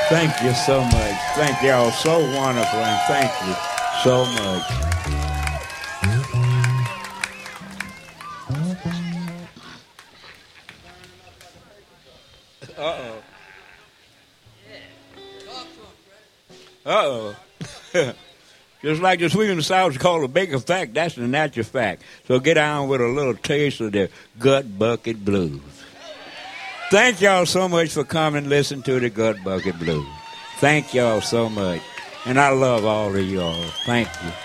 Thank you so much. Thank y'all so wonderful, and thank you so much. Uh-oh. Uh-oh. Just like the sweet and sour is called a Baker fact, that's the natural fact. So get on with a little taste of the Gut Bucket Blues. Thank y'all so much for coming and listening to the Gut Bucket Blues. Thank y'all so much. And I love all of y'all. Thank you.